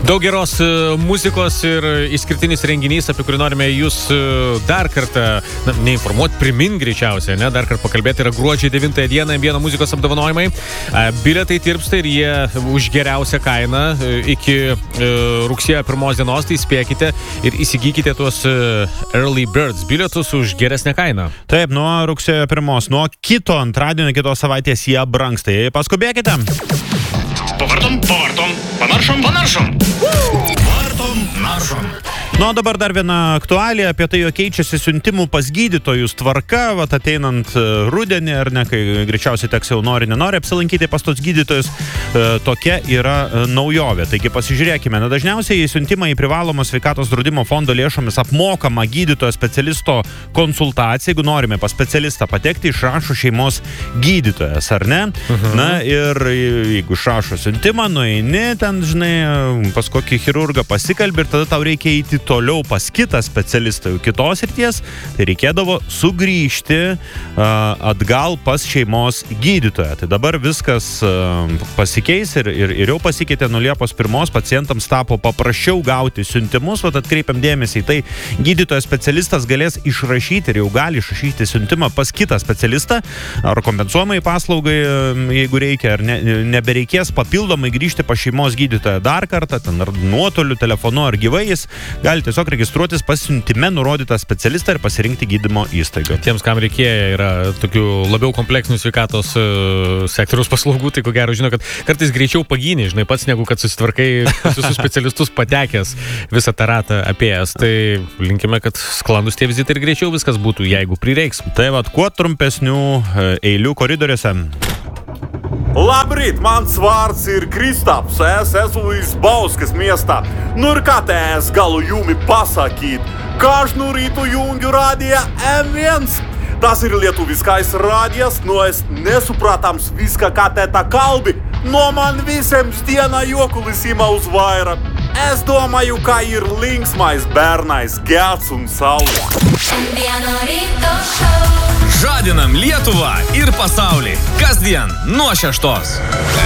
Daug geros muzikos ir išskirtinis renginys, apie kurį norime jūs dar kartą neinformuoti, primint greičiausiai, ne? Dar kartą pakalbėti, yra gruodžio 9 dieną M1 muzikos apdovanojimai. Bilietai tirpsta ir jie už geriausią kainą iki rugsėjo 1 dienos, tai spėkite ir įsigykite tuos Early Birds bilietus už geresnę kainą. Taip, nuo rugsėjo 1, nuo kito antradienio, kitos savaitės jie brangsta. Paskubėkite. Pavartom, panaršom. Vartom, naršom. Nu, dabar dar viena aktualija apie tai, jog keičiasi siuntimų pas gydytojus tvarka, vat ateinant rudenį, ar ne, kai greičiausiai teks jau nenori apsilankyti pas tos gydytojus, tokia yra naujovė. Taigi pasižiūrėkime, dažniausiai siuntimą į privalomą sveikatos draudimo fondo lėšomis apmokama gydytojo specialisto konsultacija, jeigu norime pas specialistą patekti, išrašo šeimos gydytojas, ar ne? Na ir jeigu išrašo siuntimą, nueini ten, žinai, pas kokį chirurgą pasikalbi ir tada tau reikia eiti toliau pas kitą specialistą jau kitos srities, tai reikėdavo sugrįžti atgal pas šeimos gydytoją. Tai dabar viskas pasikeis ir jau pasikeitė nuo Liepos 1 pacientams tapo paprasčiau gauti siuntimus, vat atkreipiam dėmesį į tai, gydytojas specialistas galės išrašyti ir jau gali išrašyti siuntimą pas kitą specialistą ar kompensuojamai paslaugai, jeigu reikia, ar nebereikės papildomai grįžti pas šeimos gydytoją dar kartą, ten ar nuotoliu, telefonu ar gyvai, jis gali tiesiog registruotis pas siuntime nurodytą specialistą ir pasirinkti gydymo įstaigą. Tiems, kam reikėjo, yra tokių labiau kompleksinių sveikatos sektoriaus paslaugų, tai ko gero žino, kad kartais greičiau pagyni, žinai, pats negu kad susitvarkai visus specialistus patekęs visą tą ratą apėjęs. Tai linkime, kad sklandus tie vizitai ir greičiau viskas būtų, jeigu prireiks. Tai vat, kuo trumpesnių eilių koridoriuose. Labrit, mans vārds ir Kristaps, es esmu iz Bauskas miestā. Nu ir kā te es galu jumi pasakīt, kažnu rītu jungu rādīja M1. Tas ir lietuviskais rādījās, no es nesuprātams viska kā te tā kalbi, no man visiem dienā jokulis ima uz vaira. Es domāju, kā ir linksmais bērnais Gets un Saulis. Žadinam Lietuvą ir pasaulį. Kasdien nuo 6.